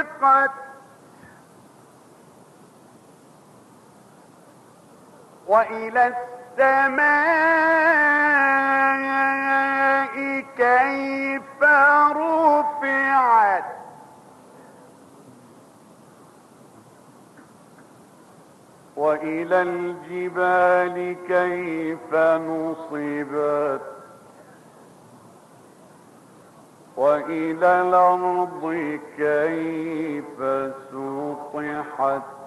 سُحِقَتْ وإلى السماء كيف رفعت وإلى الجبال كيف نصبت وإلى الأرض كيف سطحت